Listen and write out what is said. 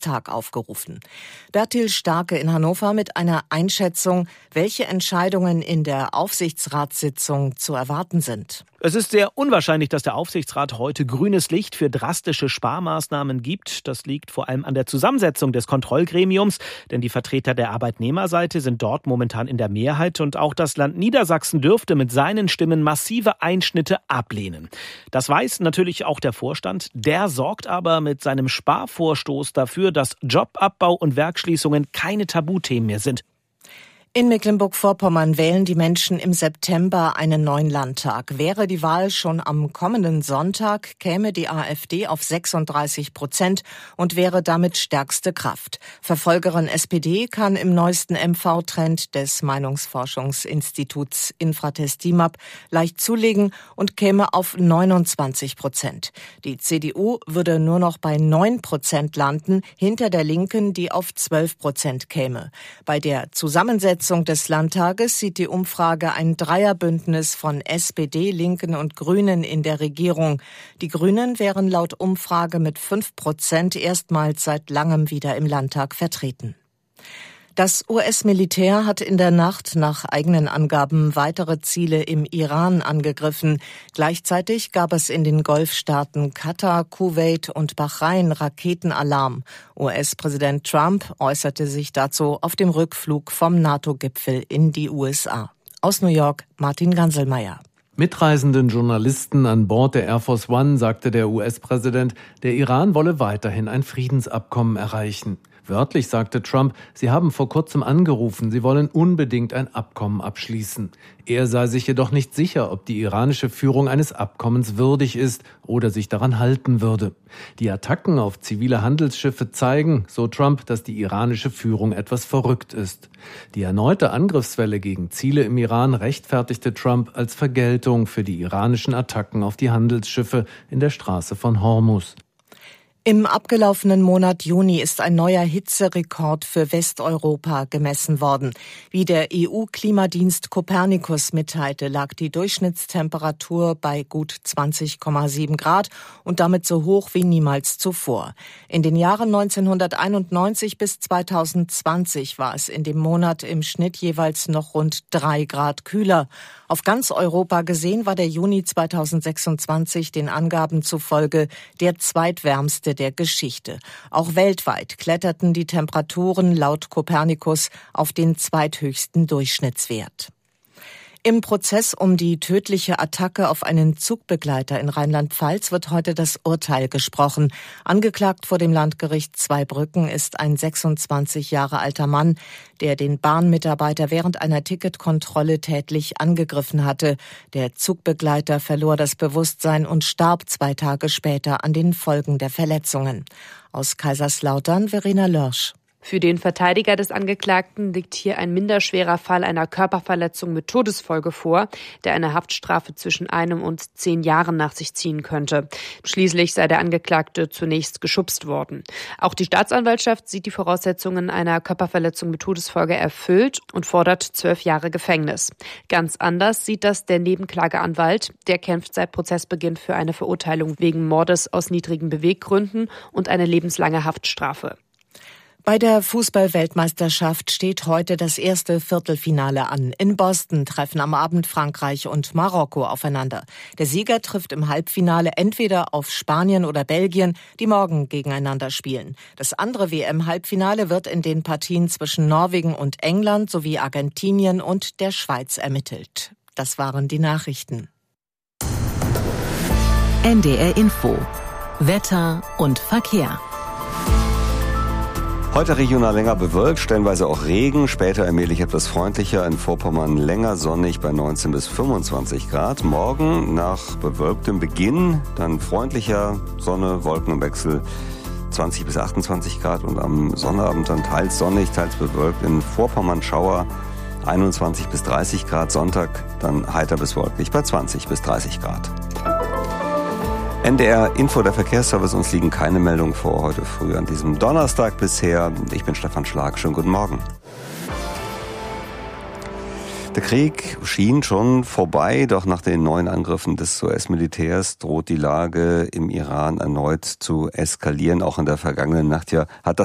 Bundestag aufgerufen. Bertil Starke in Hannover mit einer Einschätzung, welche Entscheidungen in der Aufsichtsratssitzung zu erwarten sind. Es ist sehr unwahrscheinlich, dass der Aufsichtsrat heute grünes Licht für drastische Sparmaßnahmen gibt. Das liegt vor allem an der Zusammensetzung des Kontrollgremiums, denn die Vertreter der Arbeitnehmerseite sind dort momentan in der Mehrheit und auch das Land Niedersachsen dürfte mit seinen Stimmen massive Einschnitte ablehnen. Das weiß natürlich auch der Vorstand. Der sorgt aber mit seinem Sparvorstoß dafür, dass Jobabbau und Werksschließungen keine Tabuthemen mehr sind. In Mecklenburg-Vorpommern wählen die Menschen im September einen neuen Landtag. Wäre die Wahl schon am kommenden Sonntag, käme die AfD auf 36% und wäre damit stärkste Kraft. Verfolgerin SPD kann im neuesten MV-Trend des Meinungsforschungsinstituts Infratest DIMAP leicht zulegen und käme auf 29%. Die CDU würde nur noch bei 9% landen, hinter der Linken, die auf 12% käme. Bei der Zusammensetzung des Landtages sieht die Umfrage ein Dreierbündnis von SPD, Linken und Grünen in der Regierung. Die Grünen wären laut Umfrage mit 5% erstmals seit langem wieder im Landtag vertreten. Das US-Militär hat in der Nacht nach eigenen Angaben weitere Ziele im Iran angegriffen. Gleichzeitig gab es in den Golfstaaten Katar, Kuwait und Bahrain Raketenalarm. US-Präsident Trump äußerte sich dazu auf dem Rückflug vom NATO-Gipfel in die USA. Aus New York, Martin Ganselmeier. Mitreisenden Journalisten an Bord der Air Force One sagte der US-Präsident, der Iran wolle weiterhin ein Friedensabkommen erreichen. Wörtlich sagte Trump, sie haben vor kurzem angerufen, sie wollen unbedingt ein Abkommen abschließen. Er sei sich jedoch nicht sicher, ob die iranische Führung eines Abkommens würdig ist oder sich daran halten würde. Die Attacken auf zivile Handelsschiffe zeigen, so Trump, dass die iranische Führung etwas verrückt ist. Die erneute Angriffswelle gegen Ziele im Iran rechtfertigte Trump als Vergeltung für die iranischen Attacken auf die Handelsschiffe in der Straße von Hormuz. Im abgelaufenen Monat Juni ist ein neuer Hitzerekord für Westeuropa gemessen worden. Wie der EU-Klimadienst Copernicus mitteilte, lag die Durchschnittstemperatur bei gut 20,7 Grad und damit so hoch wie niemals zuvor. In den Jahren 1991 bis 2020 war es in dem Monat im Schnitt jeweils noch rund 3 Grad kühler. Auf ganz Europa gesehen war der Juni 2026 den Angaben zufolge der zweitwärmste der Geschichte. Auch weltweit kletterten die Temperaturen laut Copernicus auf den zweithöchsten Durchschnittswert. Im Prozess um die tödliche Attacke auf einen Zugbegleiter in Rheinland-Pfalz wird heute das Urteil gesprochen. Angeklagt vor dem Landgericht Zweibrücken ist ein 26 Jahre alter Mann, der den Bahnmitarbeiter während einer Ticketkontrolle tätlich angegriffen hatte. Der Zugbegleiter verlor das Bewusstsein und starb 2 Tage später an den Folgen der Verletzungen. Aus Kaiserslautern Verena Lörsch. Für den Verteidiger des Angeklagten liegt hier ein minderschwerer Fall einer Körperverletzung mit Todesfolge vor, der eine Haftstrafe zwischen 1 und 10 Jahren nach sich ziehen könnte. Schließlich sei der Angeklagte zunächst geschubst worden. Auch die Staatsanwaltschaft sieht die Voraussetzungen einer Körperverletzung mit Todesfolge erfüllt und fordert 12 Jahre Gefängnis. Ganz anders sieht das der Nebenklageanwalt. Der kämpft seit Prozessbeginn für eine Verurteilung wegen Mordes aus niedrigen Beweggründen und eine lebenslange Haftstrafe. Bei der Fußball-Weltmeisterschaft steht heute das erste Viertelfinale an. In Boston treffen am Abend Frankreich und Marokko aufeinander. Der Sieger trifft im Halbfinale entweder auf Spanien oder Belgien, die morgen gegeneinander spielen. Das andere WM-Halbfinale wird in den Partien zwischen Norwegen und England sowie Argentinien und der Schweiz ermittelt. Das waren die Nachrichten. NDR Info. Wetter und Verkehr. Heute regional länger bewölkt, stellenweise auch Regen, später allmählich etwas freundlicher, in Vorpommern länger sonnig bei 19 bis 25 Grad. Morgen nach bewölktem Beginn dann freundlicher, Sonne, Wolken im Wechsel 20 bis 28 Grad und am Sonnabend dann teils sonnig, teils bewölkt, in Vorpommern Schauer 21 bis 30 Grad, Sonntag dann heiter bis wolkig bei 20 bis 30 Grad. NDR Info, der Verkehrsservice, uns liegen keine Meldungen vor heute früh an diesem Donnerstag bisher. Ich bin Stefan Schlag, schönen guten Morgen. Der Krieg schien schon vorbei, doch nach den neuen Angriffen des US-Militärs droht die Lage im Iran erneut zu eskalieren. Auch in der vergangenen Nacht hat das